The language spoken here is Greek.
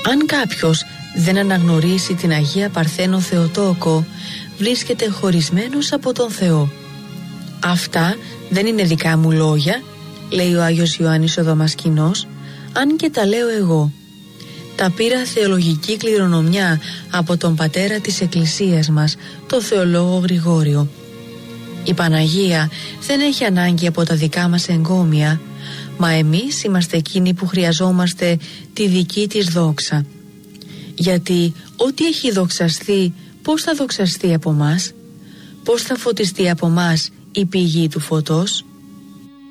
Αν κάποιος δεν αναγνωρίσει την Αγία Παρθένο Θεοτόκο, βρίσκεται χωρισμένος από τον Θεό. Αυτά δεν είναι δικά μου λόγια, λέει ο Άγιος Ιωάννης ο Δαμασκηνός, αν και τα λέω εγώ. Τα πήρα θεολογική κληρονομιά από τον πατέρα της Εκκλησίας μας, το θεολόγο Γρηγόριο. Η Παναγία δεν έχει ανάγκη από τα δικά μας εγκόμια, μα εμείς είμαστε εκείνοι που χρειαζόμαστε τη δική της δόξα. Γιατί ό,τι έχει δοξαστεί, πώς θα δοξαστεί από μας? Πώς θα φωτιστεί από μας η πηγή του φωτός?